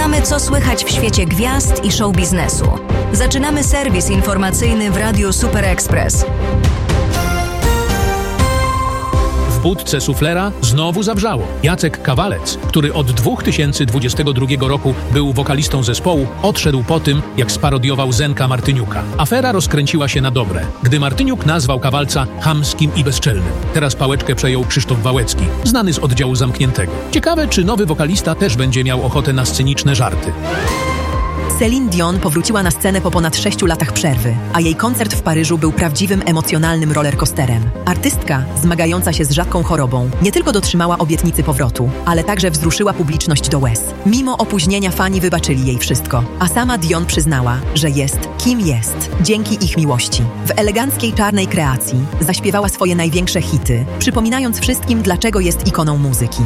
Sprawdzamy, co słychać w świecie gwiazd i show biznesu. Zaczynamy serwis informacyjny w Radiu Super Express. W budce suflera znowu zawrzało. Jacek Kawalec, który od 2022 roku był wokalistą zespołu, odszedł po tym, jak sparodiował Zenka Martyniuka. Afera rozkręciła się na dobre, gdy Martyniuk nazwał Kawalca chamskim i bezczelnym. Teraz pałeczkę przejął Krzysztof Wałęcki, znany z oddziału zamkniętego. Ciekawe, czy nowy wokalista też będzie miał ochotę na sceniczne żarty. Celine Dion powróciła na scenę po ponad 6 latach przerwy, a jej koncert w Paryżu był prawdziwym emocjonalnym rollercoasterem. Artystka, zmagająca się z rzadką chorobą, nie tylko dotrzymała obietnicy powrotu, ale także wzruszyła publiczność do łez. Mimo opóźnienia fani wybaczyli jej wszystko, a sama Dion przyznała, że jest kim jest, dzięki ich miłości. W eleganckiej czarnej kreacji zaśpiewała swoje największe hity, przypominając wszystkim, dlaczego jest ikoną muzyki.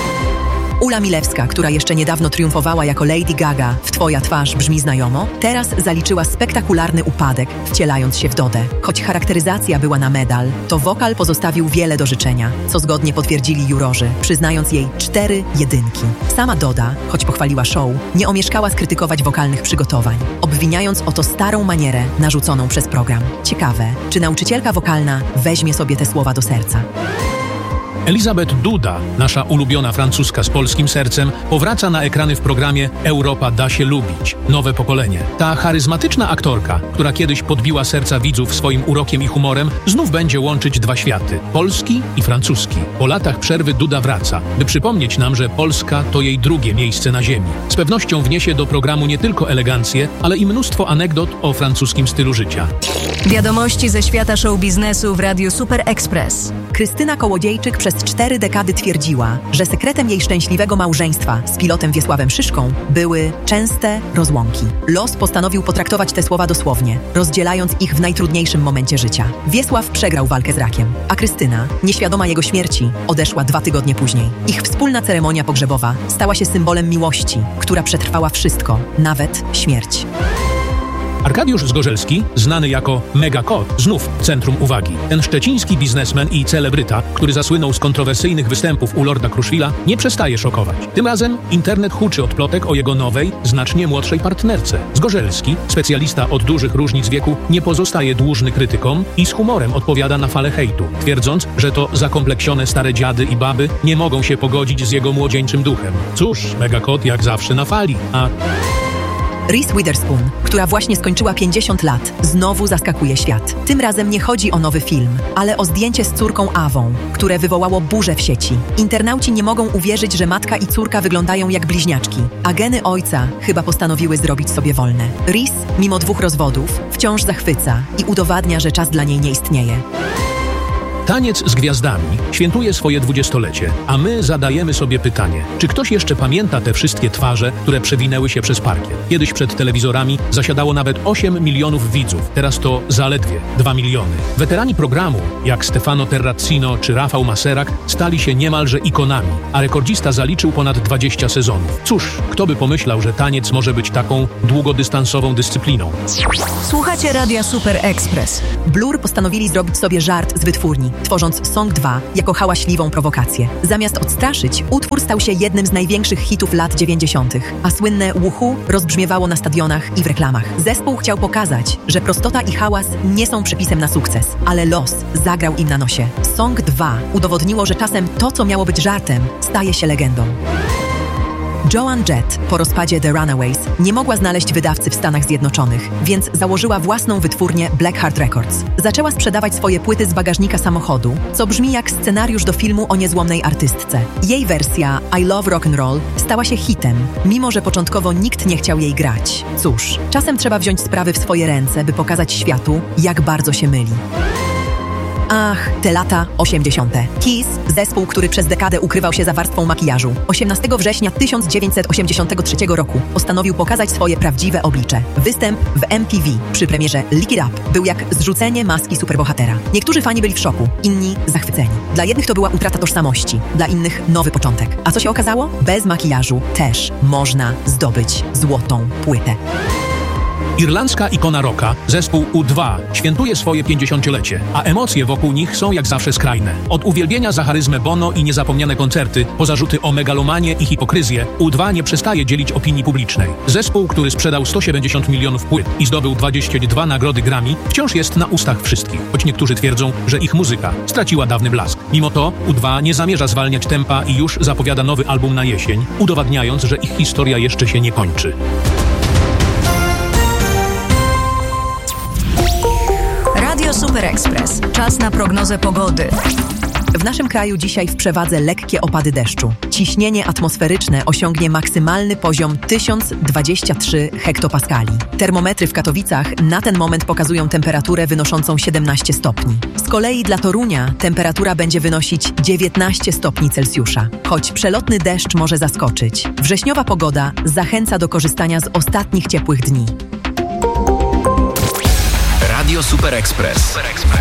Ula Milewska, która jeszcze niedawno triumfowała jako Lady Gaga w Twoja twarz brzmi znajomo, teraz zaliczyła spektakularny upadek, wcielając się w Dodę. Choć charakteryzacja była na medal, to wokal pozostawił wiele do życzenia, co zgodnie potwierdzili jurorzy, przyznając jej 4 jedynki. Sama Doda, choć pochwaliła show, nie omieszkała skrytykować wokalnych przygotowań, obwiniając o to starą manierę narzuconą przez program. Ciekawe, czy nauczycielka wokalna weźmie sobie te słowa do serca. Elizabeth Duda, nasza ulubiona francuska z polskim sercem, powraca na ekrany w programie Europa da się lubić. Nowe pokolenie. Ta charyzmatyczna aktorka, która kiedyś podbiła serca widzów swoim urokiem i humorem, znów będzie łączyć dwa światy, polski i francuski. Po latach przerwy Duda wraca, by przypomnieć nam, że Polska to jej drugie miejsce na ziemi. Z pewnością wniesie do programu nie tylko elegancję, ale i mnóstwo anegdot o francuskim stylu życia. Wiadomości ze świata show biznesu w Radiu Super Express. Krystyna Kołodziejczyk przez 4 dekady twierdziła, że sekretem jej szczęśliwego małżeństwa z pilotem Wiesławem Szyszką były częste rozłąki. Los postanowił potraktować te słowa dosłownie, rozdzielając ich w najtrudniejszym momencie życia. Wiesław przegrał walkę z rakiem, a Krystyna, nieświadoma jego śmierci, odeszła 2 tygodnie później. Ich wspólna ceremonia pogrzebowa stała się symbolem miłości, która przetrwała wszystko, nawet śmierć. Arkadiusz Zgorzelski, znany jako Mega Kot, znów w centrum uwagi. Ten szczeciński biznesmen i celebryta, który zasłynął z kontrowersyjnych występów u Lorda Kruszwila, nie przestaje szokować. Tym razem internet huczy od plotek o jego nowej, znacznie młodszej partnerce. Zgorzelski, specjalista od dużych różnic wieku, nie pozostaje dłużny krytykom i z humorem odpowiada na falę hejtu, twierdząc, że to zakompleksione stare dziady i baby nie mogą się pogodzić z jego młodzieńczym duchem. Cóż, Mega Kot jak zawsze na fali, a... Reese Witherspoon, która właśnie skończyła 50 lat, znowu zaskakuje świat. Tym razem nie chodzi o nowy film, ale o zdjęcie z córką Awą, które wywołało burzę w sieci. Internauci nie mogą uwierzyć, że matka i córka wyglądają jak bliźniaczki, a geny ojca chyba postanowiły zrobić sobie wolne. Reese, mimo 2 rozwodów, wciąż zachwyca i udowadnia, że czas dla niej nie istnieje. Taniec z gwiazdami świętuje swoje 20-lecie, a my zadajemy sobie pytanie, czy ktoś jeszcze pamięta te wszystkie twarze, które przewinęły się przez parkiet? Kiedyś przed telewizorami zasiadało nawet 8 milionów widzów, teraz to zaledwie 2 miliony. Weterani programu, jak Stefano Terracino czy Rafał Maserak, stali się niemalże ikonami, a rekordzista zaliczył ponad 20 sezonów. Cóż, kto by pomyślał, że taniec może być taką długodystansową dyscypliną? Słuchacie Radia Super Express. Blur postanowili zrobić sobie żart z wytwórni, tworząc Song 2 jako hałaśliwą prowokację. Zamiast odstraszyć, utwór stał się jednym z największych hitów lat 90., a słynne Woohoo rozbrzmiewało na stadionach i w reklamach. Zespół chciał pokazać, że prostota i hałas nie są przepisem na sukces, ale los zagrał im na nosie. Song 2 udowodniło, że czasem to, co miało być żartem, staje się legendą. Joan Jett po rozpadzie The Runaways nie mogła znaleźć wydawcy w Stanach Zjednoczonych, więc założyła własną wytwórnię Blackheart Records. Zaczęła sprzedawać swoje płyty z bagażnika samochodu, co brzmi jak scenariusz do filmu o niezłomnej artystce. Jej wersja I Love Rock'n'Roll stała się hitem, mimo że początkowo nikt nie chciał jej grać. Cóż, czasem trzeba wziąć sprawy w swoje ręce, by pokazać światu, jak bardzo się myli. Ach, te lata 80. Kiss, zespół, który przez dekadę ukrywał się za warstwą makijażu, 18 września 1983 roku postanowił pokazać swoje prawdziwe oblicze. Występ w MTV przy premierze Lick It Up był jak zrzucenie maski superbohatera. Niektórzy fani byli w szoku, inni zachwyceni. Dla jednych to była utrata tożsamości, dla innych nowy początek. A co się okazało? Bez makijażu też można zdobyć złotą płytę. Irlandzka ikona rocka, zespół U2, świętuje swoje 50-lecie, a emocje wokół nich są jak zawsze skrajne. Od uwielbienia za charyzmę Bono i niezapomniane koncerty, po zarzuty o megalomanię i hipokryzję, U2 nie przestaje dzielić opinii publicznej. Zespół, który sprzedał 170 milionów płyt i zdobył 22 nagrody Grammy, wciąż jest na ustach wszystkich, choć niektórzy twierdzą, że ich muzyka straciła dawny blask. Mimo to U2 nie zamierza zwalniać tempa i już zapowiada nowy album na jesień, udowadniając, że ich historia jeszcze się nie kończy. Radio Super Express. Czas na prognozę pogody. W naszym kraju dzisiaj w przewadze lekkie opady deszczu. Ciśnienie atmosferyczne osiągnie maksymalny poziom 1023 hektopaskali. Termometry w Katowicach na ten moment pokazują temperaturę wynoszącą 17 stopni. Z kolei dla Torunia temperatura będzie wynosić 19 stopni Celsjusza. Choć przelotny deszcz może zaskoczyć, wrześniowa pogoda zachęca do korzystania z ostatnich ciepłych dni. Radio Super Express.